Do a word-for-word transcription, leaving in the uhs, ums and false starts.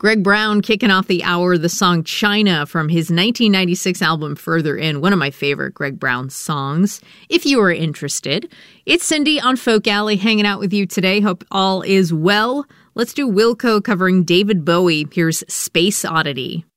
Greg Brown kicking off the hour, the song China from his nineteen ninety-six album Further In, one of my favorite Greg Brown songs, if you are interested. It's Cindy on Folk Alley hanging out with you today. Hope all is well. Let's do Wilco covering David Bowie. Here's Space Oddity.